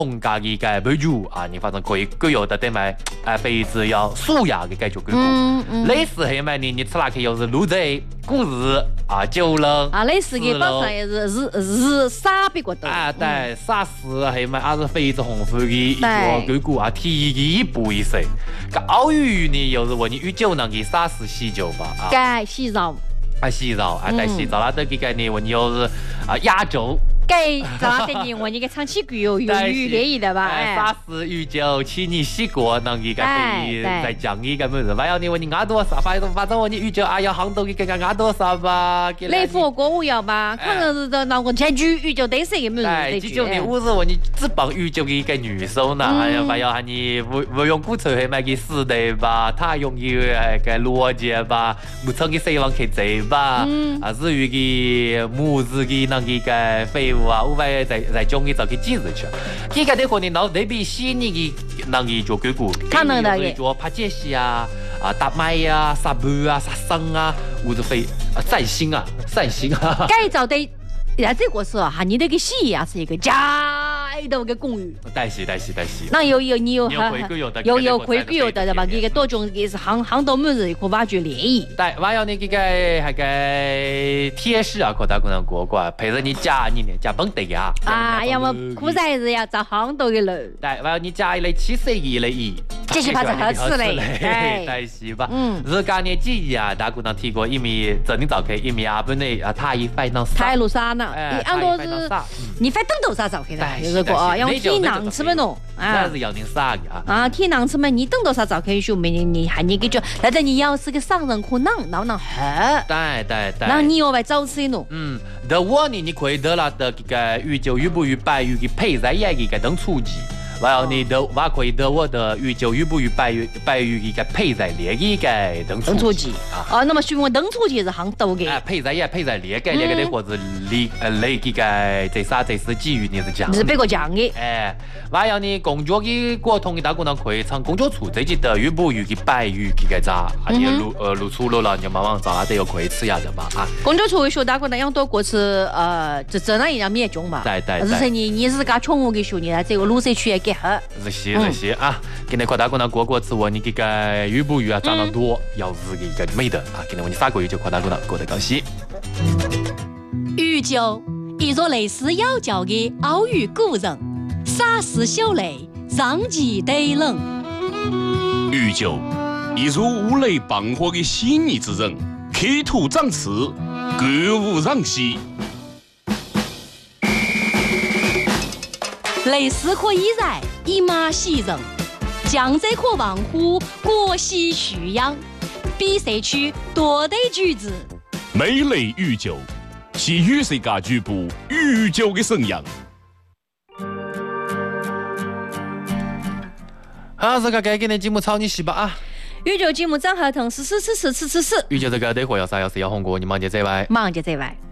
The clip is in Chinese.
红家嘅嘅美乳啊，你反正可以各有的对买杯子要素雅嘅感觉贵过。类似黑买你吃那去又是卤贼、骨日啊、酒冷啊，类似嘅包上也是沙比过多。 啊，对，啥事黑买也是痱子红肤嘅一个贵过啊，提嘅一步一些。个澳鱼呢又是问你与酒能给啥事洗酒吧啊？ 该洗澡。 啊，洗澡啊，带洗澡啦，这个概念问你又是啊亚洲。 给咋的你？我你个长期具有语联谊的吧？哎， 啥是鱼酒，请你洗过，能一个被在讲一个么子？还要你问你按多少？反正问你鱼酒啊，要杭州给按多少吧？ 来火锅我要吧？可能是的那个前句鱼酒得是个么子？ 哎，这酒的我是问你只帮鱼酒的一个女手呢，还要喊你不用骨头去买个死的吧？他用一个逻辑吧，不成个谁往去走吧？啊，至于个母子的那个废物。我会在中医找去记日去，这个的话呢，老对比西你的那个做硅谷， 可能的也做帕杰西啊、大麦呀、沙布啊、沙生啊，或者非善心啊、善心啊。 改造的，在这个时候哈，你那个洗也是一个家的个公寓。 带洗。 那有你有规矩有的， 有规矩有的对吧？这个多种也是杭州每日可挖掘联谊。 对，还有你这个那个铁石啊，可大可能过过，陪着你夹你呢，夹蹦迪啊。 啊，要么裤崽子要找杭州的楼。 对，还有你夹一类七色一类一。 这些怕是合适嘞， 对，是吧？日家呢记忆啊，大姑娘提过一米，这里早开一米啊，本来啊，他一翻到太路啥呢？按多是你翻等头啥早开的？就是个啊，用铁囊吃不弄啊，是要你啥的啊？ 啊，铁囊吃嘛，你等多少早开学没？你喊你给就，但是你要是个商人可能喝。 对。 那你要来早吃喏。 的我呢，你可以得了的这个鱼酒鱼不鱼白鱼给配在一个等初级。还有你的，我可以得我的鱼酒鱼不鱼白鱼一个配在列一个等初级啊。那么询问等初级是杭州的。 配在列个的或者那个这是基于你是讲。 是别个讲的。 还有你工作的过通的大姑娘可以从工作处这级的鱼不鱼的白鱼这个咋？你露出了你慢慢找那都有可以吃下的吧啊。 工作处学大姑娘养多过吃这那一样免穷嘛。 对。 而且你是个宠物的学你来这个卤水区也给。 这些啊，今天快大姑娘过吃我你这个鱼不鱼啊长得多，要是一个美的啊，今天我你3个月就快大姑娘过得高兴。 鱼酒，一座类似妖教的澳语古人，洒湿小泪，上极得冷。 鱼酒，一如五雷傍火的细腻之人，刻土长刺，歌舞让息。 类似可以然，以马喜人；江浙可望乎，国喜蓄养。比社区多得举子， 美类鱼酒，是与世界局部鱼酒的生养。 好，这个该给你节目炒你洗吧啊！ 鱼酒节目张合同是。 鱼酒这个得货要啥？要是要红过，你忙就这外。 忙就这外。